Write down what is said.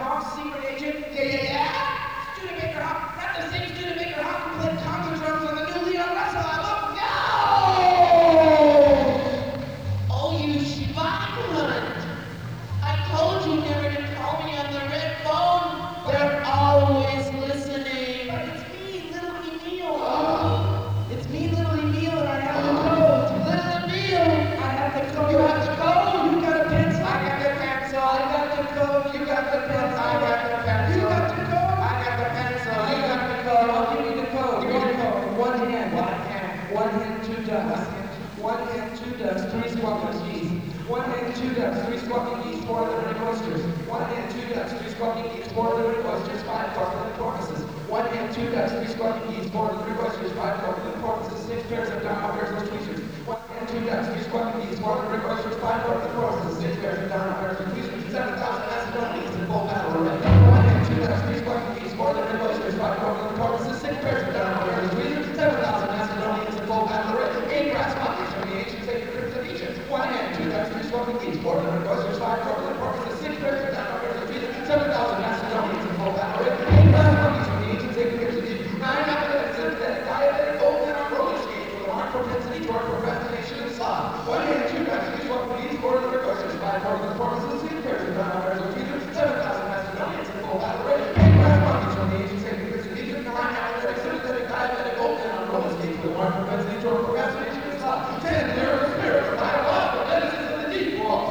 Hawk, secret agent. Yeah. Studebaker Hawk. Not the same Studebaker Hawk who played conga drums on the new Leon Russell album. No! Oh, you spy hunt. I told you never to call me on the red phone. They're always listening. But it's me, little Emil. It's me, little Emil, and I have the code. Little Emil, I have the code. You have the code. You got a pencil. I got the pencil. I got the code. You got the pencil. I got the pencil. You got the code. I got the pencil. You got the code. I'll give you the code. Give me the code. One hand. One hand, two ducks. One hand, two ducks, three squawking geese. One hand, two ducks, three squawking geese, four living oysters. One hand, two ducks, three squawking geese, four living oysters, five corpulent porpoises. One hand, two ducks, three squawking geese, four living oysters, five corpulent porpoises, six pairs of domino hairless tweezers. One hand, two ducks, three squawking geese, four living oysters, five corpulent porpoises.